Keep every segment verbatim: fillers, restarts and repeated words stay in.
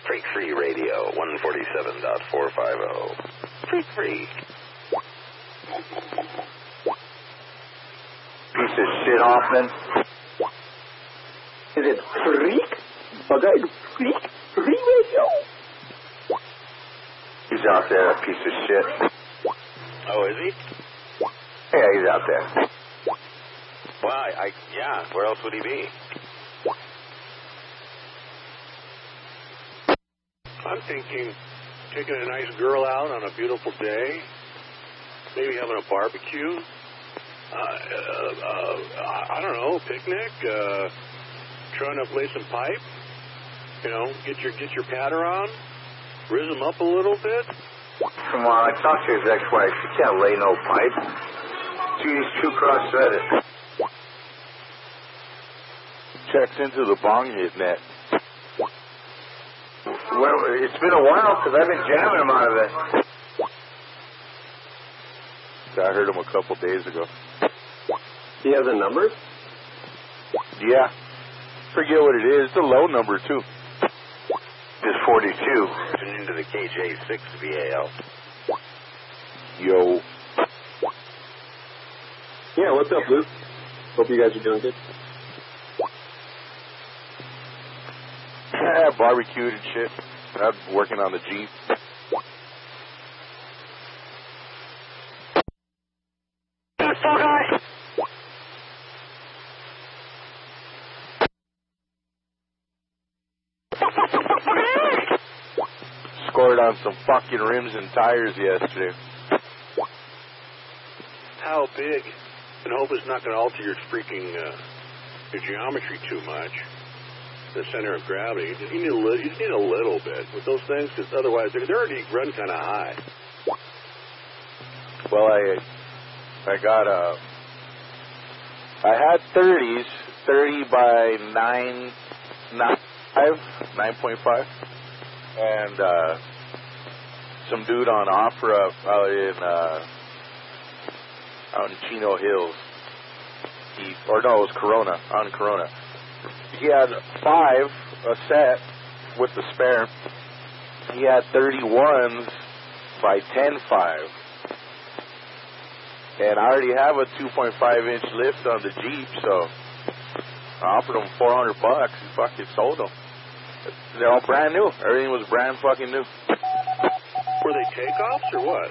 Freak Free Radio, one forty-seven point four fifty. Freak Free. Piece of shit, Hoffman. Is it Freak? Bugger, Freak Free Radio? He's out there, a piece of shit. Oh, is he? Yeah, he's out there. Well, I, I yeah, where else would he be? I'm thinking taking a nice girl out on a beautiful day, maybe having a barbecue, uh, uh, uh, I don't know, picnic, uh, trying to play some pipe, you know, get your get your patter on, rizz him up a little bit. Come on, I talked to his ex-wife. She can't lay no pipe. She's too cross-threaded. Checks into the bong hit net. Well, it's been a while because I've been jamming him out of it. I heard him a couple days ago. He has a number? Yeah. Forget what it is. It's a low number, too. It's forty-two. Tune into the K J six V A L. Yo. Yeah, what's up, Luke? Hope you guys are doing good. Yeah, barbecued and shit. I'm working on the Jeep. Scored on some fucking rims and tires yesterday. How big? And hope it's not going to alter your freaking uh, your geometry too much. The center of gravity. You need a little, you just need a little bit with those things, because otherwise they're, they're already run kind of high. Well, I I got a I had thirties, thirty by nine, nine five, nine point five, and uh, some dude on Opera out in uh, out in Chino Hills. He or no, it was Corona, out in Corona. He had five, a set with the spare. He had thirty-ones by ten five. And I already have a two point five inch lift on the Jeep, so I offered him four hundred bucks. He fucking sold them. They're all brand new. Everything was brand fucking new. Were they takeoffs or what?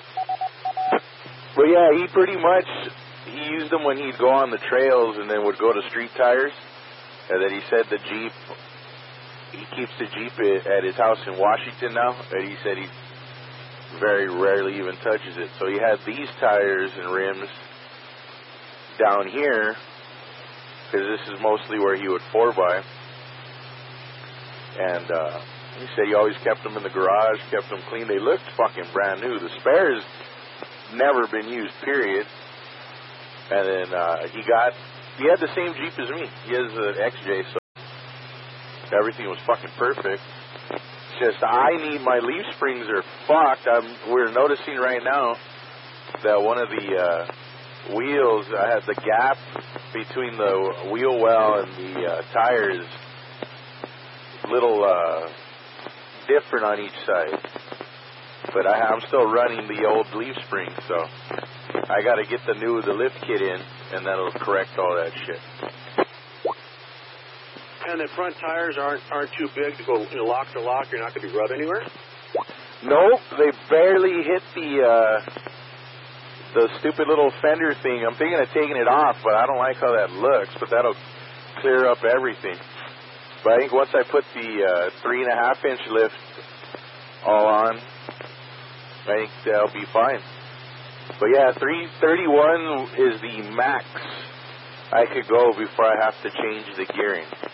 But yeah, he pretty much, he used them when he'd go on the trails and then would go to street tires. And then he said the Jeep, he keeps the Jeep at his house in Washington now, and he said he very rarely even touches it. So he had these tires and rims down here, because this is mostly where he would four by. And uh, he said he always kept them in the garage, kept them clean. They looked fucking brand new. The spares never been used, period. And then uh, he got, he had the same Jeep as me. He has an X J, so everything was fucking perfect. It's just I need, my leaf springs are fucked. I'm, we're noticing right now that one of the uh, wheels, I had the gap between the wheel well and the uh, tires, little uh, different on each side. But I, I'm still running the old leaf spring, so I got to get the new the lift kit in, and that'll correct all that shit. And the front tires aren't aren't too big to go, you know, lock to lock. You're not going to be rubbed anywhere. Nope, they barely hit the uh, the stupid little fender thing. I'm thinking of taking it off, but I don't like how that looks. But that'll clear up everything. But I think once I put the uh, three and a half inch lift all on, I think that'll be fine. But yeah, three thirty-one is the max I could go before I have to change the gearing.